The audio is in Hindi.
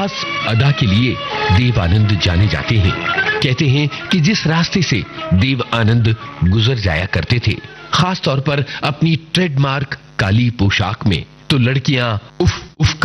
खास अदा के लिए देव आनंद जाने जाते हैं। कहते हैं कि जिस रास्ते से देव आनंद गुजर जाया करते थे, खास तौर पर अपनी ट्रेडमार्क काली पोशाक में, तो लड़कियां उफ उफ